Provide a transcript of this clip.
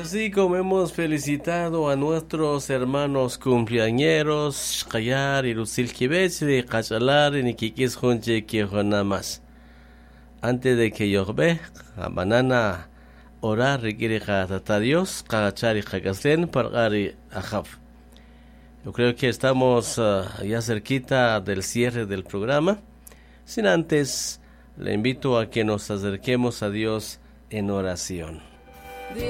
Así como hemos felicitado a nuestros hermanos cumpleañeros, Kayar y Lucil Kibetsi, Kachalar y Nikikis Junche Kijonamas. Antes de que yo ve, a banana orar requiere a Dios, Kagachari Kagaslen, Pargari Ajaf. Yo creo que estamos ya cerquita del cierre del programa. Sin antes, le invito a que nos acerquemos a Dios en oración.